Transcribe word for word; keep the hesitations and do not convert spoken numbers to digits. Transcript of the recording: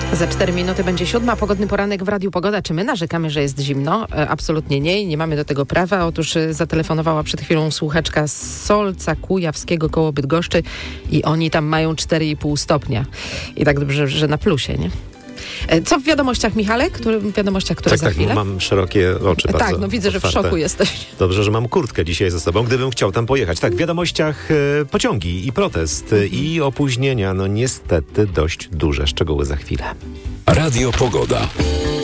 Za cztery minuty będzie siódma. Pogodny poranek w Radiu Pogoda. Czy my narzekamy, że jest zimno? E, absolutnie nie i nie mamy do tego prawa. Otóż e, zatelefonowała przed chwilą słuchaczka z Solca Kujawskiego koło Bydgoszczy i oni tam mają cztery i pół stopnia. I tak dobrze, że na plusie, nie? E, co w wiadomościach, Michale? Który, w wiadomościach, które tak, za tak, chwilę? mam szerokie oczy. Tak, bardzo no widzę, otwarte. że w szoku jesteś. Dobrze, że mam kurtkę dzisiaj ze sobą, gdybym chciał tam pojechać. Tak, w wiadomościach e, pociągi i protest e, i opóźnienia, no niestety dość duże. Szczegóły za chwilę. Radio Pogoda.